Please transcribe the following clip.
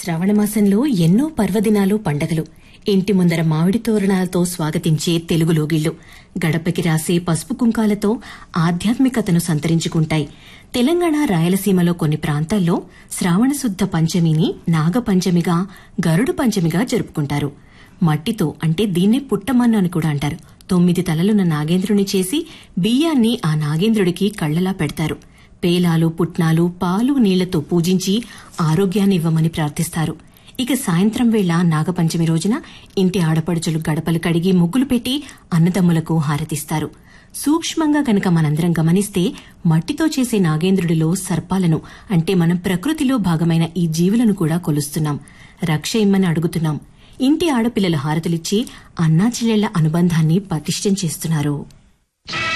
శ్రావణమాసంలో ఎన్నో పర్వదినాలు, పండగలు, ఇంటి ముందర మామిడి తోరణాలతో స్వాగతించే తెలుగు లోగిళ్లు, గడపకి రాసే పసుపు కుంకాలతో ఆధ్యాత్మికతను సంతరించుకుంటాయి. తెలంగాణ, రాయలసీమలో కొన్ని ప్రాంతాల్లో శ్రావణశుద్ధ పంచమిని నాగపంచమిగా, గరుడు పంచమిగా జరుపుకుంటారు. మట్టితో, అంటే దీన్నే పుట్టమన్ను అని కూడా అంటారు, 9 తలలున్న నాగేంద్రుని చేసి బియ్యాన్ని ఆ నాగేంద్రుడికి కళ్లలా పెడతారు. పేలాలు, పుట్నాలు, పాలు, నీళ్లతో పూజించి ఆరోగ్యాన్ని ఇవ్వమని ప్రార్థిస్తారు. ఇక సాయంత్రం వేళ నాగపంచమి రోజున ఇంటి ఆడపడుచులు గడపలు కడిగి ముగ్గులు పెట్టి అన్నదమ్ములకు హారతిస్తారు. సూక్ష్మంగా గనక మనందరం గమనిస్తే మట్టితో చేసే నాగేంద్రుడిలో సర్పాలను, అంటే మనం ప్రకృతిలో భాగమైన ఈ జీవులను కూడా కొలుస్తున్నాం. రక్ష ఇమ్మని అడుగుతున్నాం. ఇంటి ఆడపిల్లల హారతులిచ్చి అన్నాచెల్లెళ్ల అనుబంధాన్ని పటిష్టం చేస్తున్నారు.